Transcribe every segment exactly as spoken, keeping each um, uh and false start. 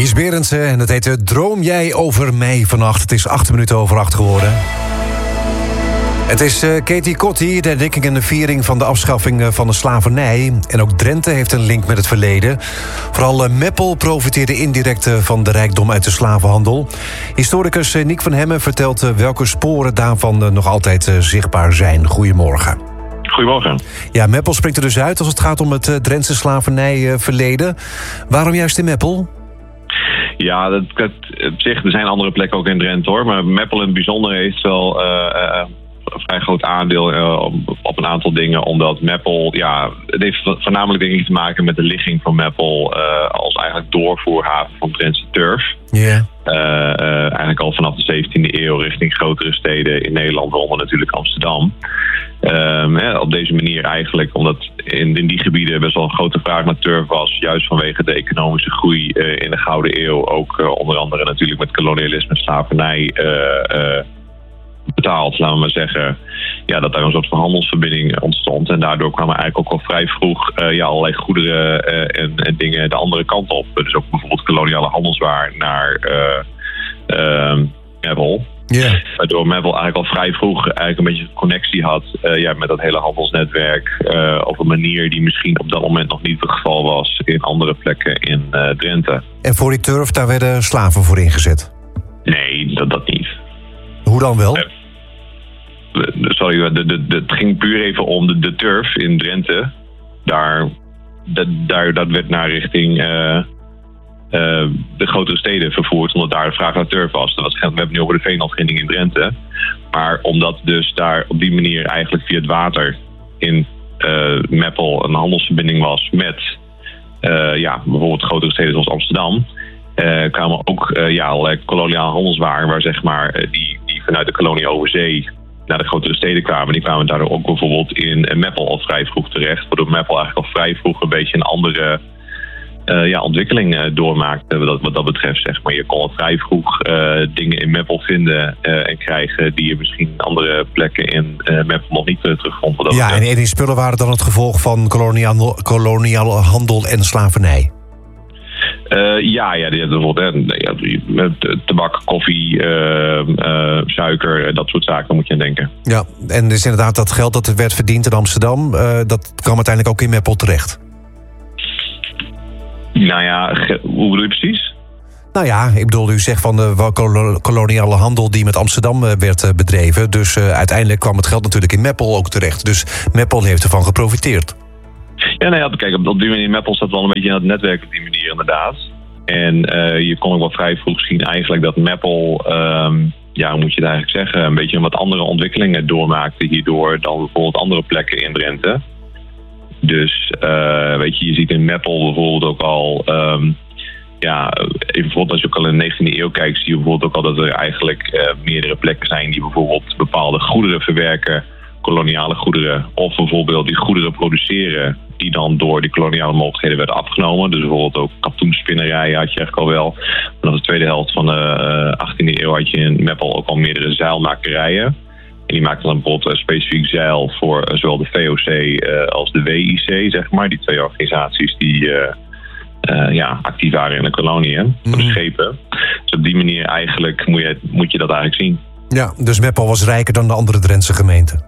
Mies Berendsen en dat heet Droom jij over mij vannacht. Het is acht minuten over acht geworden. Het is uh, Katie Kotti, de herdenking en de viering van de afschaffing uh, van de slavernij. En ook Drenthe heeft een link met het verleden. Vooral uh, Meppel profiteerde indirect uh, van de rijkdom uit de slavenhandel. Historicus uh, Nick van Hemmen vertelt uh, welke sporen daarvan uh, nog altijd uh, zichtbaar zijn. Goedemorgen. Goedemorgen. Ja, Meppel springt er dus uit als het gaat om het uh, Drentse slavernijverleden. Waarom juist in Meppel? Ja, dat, dat, op zich, er zijn andere plekken ook in Drenthe hoor. Maar Meppel in het bijzonder heeft wel uh, uh, een vrij groot aandeel uh, op, op een aantal dingen. Omdat Meppel, ja, het heeft voornamelijk denk ik te maken met de ligging van Meppel uh, als eigenlijk doorvoerhaven van Drentse turf. Ja. Yeah. Uh, uh, eigenlijk al vanaf de zeventiende eeuw richting grotere steden in Nederland, waaronder natuurlijk Amsterdam. Um, hè, op deze manier eigenlijk, omdat in, in die gebieden best wel een grote vraag naar turf was, juist vanwege de economische groei uh, in de Gouden Eeuw, ook uh, onder andere natuurlijk met kolonialisme en slavernij uh, uh, betaald, laten we maar zeggen. Ja, dat daar een soort van handelsverbinding ontstond. En daardoor kwamen eigenlijk ook al vrij vroeg uh, ja, allerlei goederen uh, en, en dingen de andere kant op. Dus ook bijvoorbeeld koloniale handelswaar naar uh, uh, Meppel. Yeah. Waardoor Meppel eigenlijk al vrij vroeg eigenlijk een beetje een connectie had uh, ja, met dat hele handelsnetwerk. Uh, op een manier die misschien op dat moment nog niet het geval was in andere plekken in uh, Drenthe. En voor die turf, daar werden slaven voor ingezet? Nee, dat, dat niet. Hoe dan wel? Uh, sorry, de, de, de, het ging puur even om de, de turf in Drenthe. Daar, dat, daar, dat werd naar richting uh, uh, de grotere steden vervoerd, omdat daar de vraag naar turf was. Dat was we hebben het nu over de veenafgrinding in Drenthe. Maar omdat dus daar op die manier eigenlijk via het water in uh, Meppel een handelsverbinding was met uh, ja, bijvoorbeeld grotere steden zoals Amsterdam, uh, kwamen ook uh, ja, allerlei koloniale handelswaren waar zeg maar uh, die, die vanuit de kolonie over zee naar de grotere steden kwamen. Die kwamen daardoor ook bijvoorbeeld in Meppel al vrij vroeg terecht. Waardoor Meppel eigenlijk al vrij vroeg een beetje een andere uh, ja, ontwikkeling uh, doormaakte. Wat, wat dat betreft, zeg maar. Je kon al vrij vroeg uh, dingen in Meppel vinden uh, en krijgen die je misschien in andere plekken in uh, Meppel nog niet uh, terugvond. Wat dat ja, betreft. en die spullen waren dan het gevolg van koloniale, koloniale handel en slavernij. Uh, ja, ja, die bijvoorbeeld ja, tabak, koffie, uh, uh, suiker, dat soort zaken moet je aan denken. Ja, en dus inderdaad dat geld dat werd verdiend in Amsterdam, uh, dat kwam uiteindelijk ook in Meppel terecht. Nou ja, hoe bedoel je precies? Nou ja, ik bedoel, u zegt van de koloniale handel die met Amsterdam werd bedreven. Dus uh, uiteindelijk kwam het geld natuurlijk in Meppel ook terecht. Dus Meppel heeft ervan geprofiteerd. Ja, nou ja, kijk, op die manier Meppel staat wel een beetje in het netwerk op die manier inderdaad. En uh, je kon ook wel vrij vroeg zien eigenlijk dat Meppel, um, ja, hoe moet je het eigenlijk zeggen, een beetje een wat andere ontwikkelingen doormaakte hierdoor dan bijvoorbeeld andere plekken in Drenthe. Dus, uh, weet je, je ziet in Meppel bijvoorbeeld ook al, um, ja, bijvoorbeeld als je ook al in de negentiende eeuw kijkt, zie je bijvoorbeeld ook al dat er eigenlijk uh, meerdere plekken zijn die bijvoorbeeld bepaalde goederen verwerken, koloniale goederen, of bijvoorbeeld die goederen produceren die dan door die koloniale mogelijkheden werden afgenomen. Dus bijvoorbeeld ook katoenspinnerijen had je eigenlijk al wel. Vanaf de tweede helft van de achttiende eeuw had je in Meppel ook al meerdere zeilmakerijen. En die maakten dan bijvoorbeeld een specifiek zeil voor zowel de V O C uh, als de W I C, zeg maar. Die twee organisaties die uh, uh, ja, actief waren in de koloniën, mm. voor de schepen. Dus op die manier eigenlijk moet je, moet je dat eigenlijk zien. Ja, dus Meppel was rijker dan de andere Drentse gemeenten.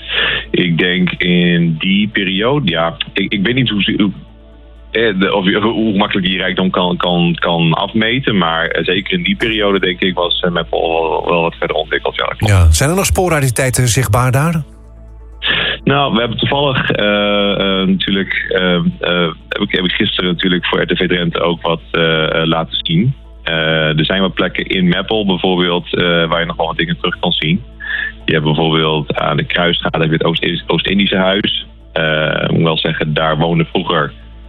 Ik denk in die periode, ja, ik, ik weet niet hoe, hoe, of, hoe makkelijk je rijkdom kan, kan, kan afmeten, maar zeker in die periode denk ik was Meppel wel, wel wat verder ontwikkeld. Ja, ja. Zijn er nog spoorraditeiten zichtbaar daar? Nou, we hebben toevallig uh, uh, natuurlijk, uh, uh, heb, ik, heb ik gisteren natuurlijk voor R T V Drenthe ook wat uh, laten zien. Uh, er zijn wat plekken in Meppel bijvoorbeeld uh, waar je nog wel wat dingen terug kan zien. Je hebt bijvoorbeeld aan de Kruisstraat heb je het Oost- Oost-Indische huis. Uh, ik moet wel zeggen, daar woonde vroeger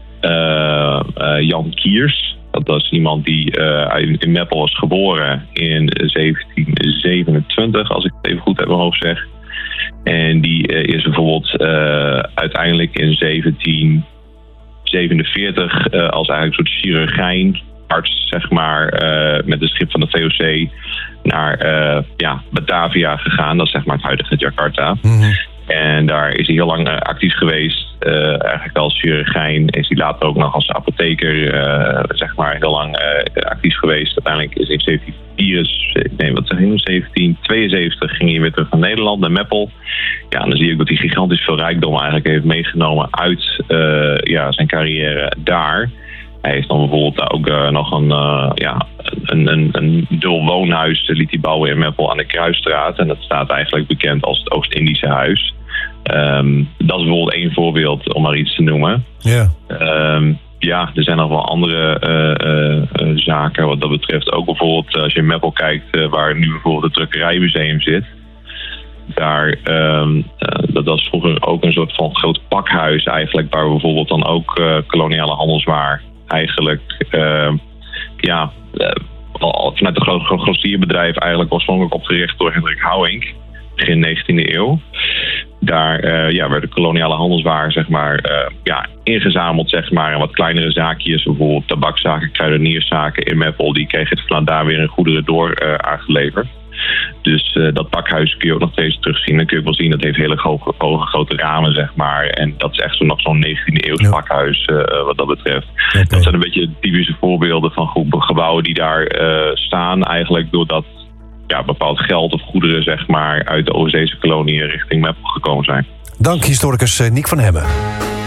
uh, uh, Jan Kiers. Dat was iemand die uh, in Meppel was geboren in zeventien zevenentwintig, als ik het even goed heb in mijn hoofd zeg. En die uh, is bijvoorbeeld uh, uiteindelijk in zeventien zevenenveertig uh, als eigenlijk een soort chirurgijn, arts, zeg maar, uh, met een schip van de V O C naar uh, ja, Batavia gegaan. Dat is zeg maar het huidige Jakarta. Mm-hmm. En daar is hij heel lang uh, actief geweest. Uh, eigenlijk als chirurgijn is hij later ook nog als apotheker uh, zeg maar heel lang uh, actief geweest. Uiteindelijk is hij in zeventien vierenzestig, nee, wat zeg je nu, zeventien tweeënzeventig ging hij weer terug naar Nederland, naar Meppel. Ja, en dan zie je ook dat hij gigantisch veel rijkdom eigenlijk heeft meegenomen uit uh, ja, zijn carrière daar. Hij heeft dan bijvoorbeeld ook uh, nog een, uh, ja, een, een, een dubbel woonhuis liet hij bouwen in Meppel aan de Kruisstraat. En dat staat eigenlijk bekend als het Oost-Indische huis. Um, dat is bijvoorbeeld één voorbeeld om maar iets te noemen. Ja. Um, ja, er zijn nog wel andere uh, uh, uh, zaken wat dat betreft. Ook bijvoorbeeld als je in Meppel kijkt uh, waar nu bijvoorbeeld het Drukkerijmuseum zit. Daar, um, uh, dat was vroeger ook een soort van groot pakhuis eigenlijk. Waar bijvoorbeeld dan ook uh, koloniale handelswaar eigenlijk uh, ja, uh, vanuit een groot grossierbedrijf eigenlijk oorspronkelijk opgericht door Hendrik Houwink, begin negentiende eeuw. Daar uh, ja, werd de koloniale handelswaar zeg maar, uh, ja, ingezameld zeg maar, en wat kleinere zaakjes, bijvoorbeeld tabakzaken, kruidenierszaken in Meppel, die kregen het vanuit daar weer in goederen door uh, aangeleverd. Dus uh, dat pakhuis kun je ook nog steeds terugzien. Dan kun je ook wel zien dat het heeft hele hoge, hoge grote ramen, zeg maar. En dat is echt zo nog zo'n negentiende eeuws ja. pakhuis uh, wat dat betreft. Okay. Dat zijn een beetje typische voorbeelden van gebouwen die daar uh, staan. Eigenlijk doordat ja, bepaald geld of goederen zeg maar, uit de Overzeese koloniën richting Meppel gekomen zijn. Dank historicus Niek van Hemmen.